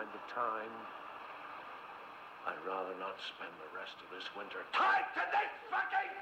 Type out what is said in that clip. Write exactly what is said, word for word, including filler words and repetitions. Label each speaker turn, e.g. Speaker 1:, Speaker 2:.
Speaker 1: find the time. I'd rather not spend the rest of this winter tied to this fucking